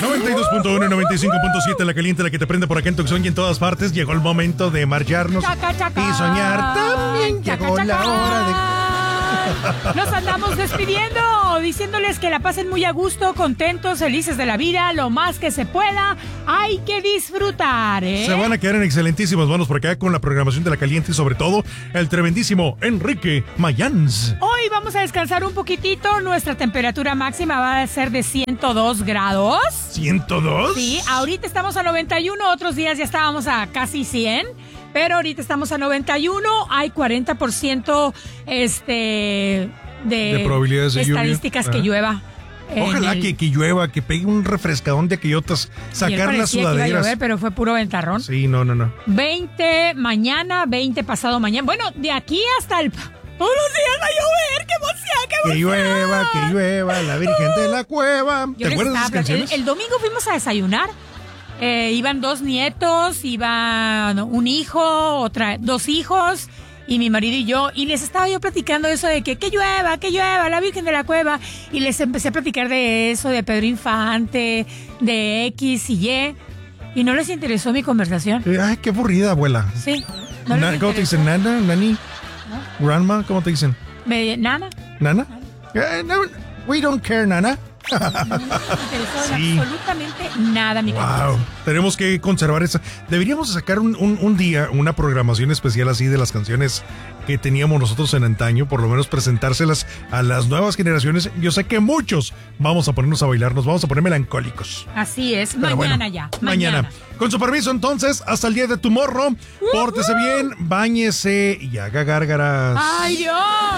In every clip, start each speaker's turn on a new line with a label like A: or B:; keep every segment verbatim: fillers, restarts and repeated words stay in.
A: noventa y dos punto uno y noventa y cinco punto siete, la caliente, la que te prende por acá en Tucson y en todas partes. Llegó el momento de marcharnos
B: Chaca, chaca.
A: y soñar. También
B: Chaca,
A: llegó
B: chaca.
A: la hora de...
B: Nos andamos despidiendo, diciéndoles que la pasen muy a gusto, contentos, felices de la vida, lo más que se pueda. Hay que disfrutar, ¿eh?
A: Se van a quedar en excelentísimas manos por acá con la programación de la caliente y sobre todo el tremendísimo Enrique Mayans.
B: Hoy vamos a descansar un poquitito. Nuestra temperatura máxima va a ser de ciento dos grados.
A: ¿ciento dos?
B: Sí, ahorita estamos a noventa y uno, otros días ya estábamos a casi cien. Pero ahorita estamos a noventa y uno, hay cuarenta por ciento este, de,
A: De probabilidades de
B: estadísticas
A: lluvia.
B: que llueva.
A: Ojalá
B: en el-
A: que, que llueva, que pegue un refrescadón de aquellotas,
B: Ayer
A: sacar las
B: parecía que iba a
A: sudaderas.
B: llover, pero fue puro ventarrón.
A: Sí, no, no, no.
B: veinte mañana, veinte pasado mañana. Bueno, de aquí hasta el... Todos los días a llover, qué emoción, qué
A: Que
B: emoción.
A: llueva, que llueva, la Virgen de la Cueva.
B: Yo
A: ¿Te
B: les
A: acuerdas de esas
B: estaba plat-
A: canciones?
B: El, el domingo fuimos a desayunar. Eh, iban dos nietos, iban un hijo, otra, dos hijos y mi marido y yo. Y les estaba yo platicando eso de que que llueva, que llueva, la Virgen de la Cueva. Y les empecé a platicar de eso, de Pedro Infante, de X y Y. Y no les interesó mi conversación.
A: Eh, Ay, qué aburrida, abuela.
B: Sí. No les
A: Na- ¿Cómo te
B: interesó.
A: dicen? ¿Nana? ¿Nani? ¿Grandma? ¿Cómo te dicen?
B: Me- Nana.
A: ¿Nana? Eh, no, we don't care, Nana.
B: No les interesó
A: Sí.
B: absolutamente nada mi conversación.
A: Wow, tenemos que conservar esa. Deberíamos sacar un, un, un día una programación especial así de las canciones que teníamos nosotros en antaño, por lo menos presentárselas a las nuevas generaciones. Yo sé que muchos vamos a ponernos a bailar, nos vamos a poner melancólicos.
B: Así es.
A: Pero
B: Mañana
A: bueno,
B: ya.
A: Mañana. Con su permiso, entonces, hasta el día de tu morro. Pórtese bien, báñese y haga gárgaras.
B: ¡Ay, Dios!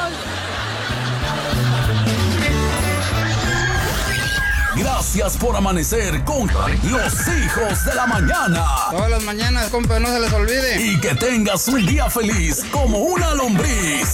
C: Gracias por amanecer con los hijos de la mañana.
D: Todas las mañanas, compa, no se les olvide.
C: Y que tengas un día feliz como una lombriz.